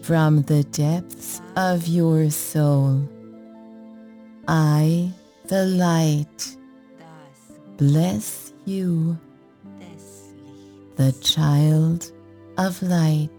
from the depths of your soul. I, the light, bless you, the child of light.